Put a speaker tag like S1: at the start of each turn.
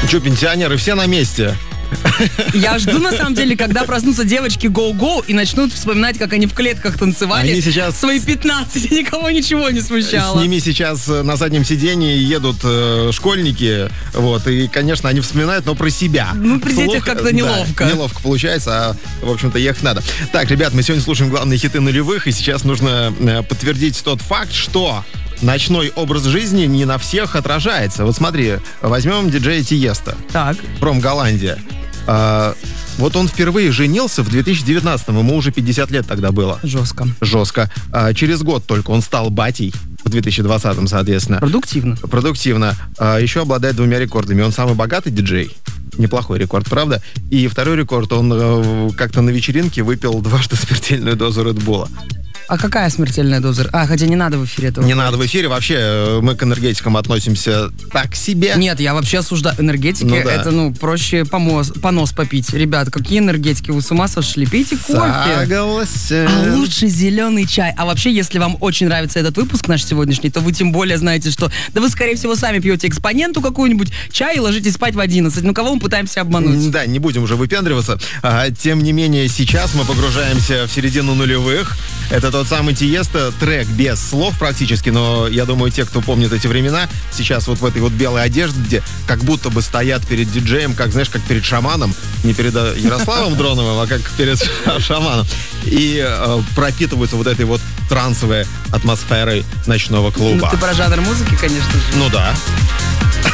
S1: Че, пенсионеры, все на месте?
S2: Я жду, на самом деле, когда проснутся девочки go-go и начнут вспоминать, как они в клетках танцевали.
S1: Они сейчас...
S2: свои 15, и никого ничего не смущало.
S1: С ними сейчас на заднем сидении едут школьники, вот, и, конечно, они вспоминают, но про себя.
S2: Ну, при детях как-то неловко.
S1: Да, неловко получается, а, в общем-то, ехать надо. Так, ребят, мы сегодня слушаем главные хиты нулевых, и сейчас нужно подтвердить тот факт, что ночной образ жизни не на всех отражается. Вот смотри, возьмем диджея Тиеста.
S2: Так.
S1: From Голландия. Вот он впервые женился в 2019-м, ему уже 50 лет тогда было.
S2: Жестко.
S1: Через год только он стал батей, в 2020-м, соответственно. Продуктивно. Еще обладает 2 рекордами. Он самый богатый диджей. Неплохой рекорд, правда? И второй рекорд, он как-то на вечеринке выпил дважды смертельную дозу Red Bull.
S2: А какая смертельная доза? Хотя не надо в эфире этого.
S1: Не надо в эфире. Вообще, мы к энергетикам относимся так себе.
S2: Нет, я вообще осуждаю. Энергетики,
S1: да.
S2: Это, проще понос попить. Ребят, какие энергетики? Вы с ума сошли? Пейте кофе.
S1: Согласен.
S2: А лучше зеленый чай. А вообще, если вам очень нравится этот выпуск наш сегодняшний, то вы тем более знаете, что... Да вы, скорее всего, сами пьете экспоненту какую-нибудь, чай и ложитесь спать в 11. Ну, кого мы пытаемся обмануть?
S1: Да, не будем уже выпендриваться. Тем не менее, сейчас мы погружаемся в середину нулевых. Это тот самый Тиеста, трек без слов практически, но я думаю, те, кто помнит эти времена, сейчас вот в этой вот белой одежде, где как будто бы стоят перед диджеем, как, знаешь, как перед шаманом, не перед Ярославом Дроновым, а как перед шаманом, и пропитываются вот этой вот трансовой атмосферой ночного клуба.
S2: Ну, ты про жанр музыки, конечно же.
S1: Ну да.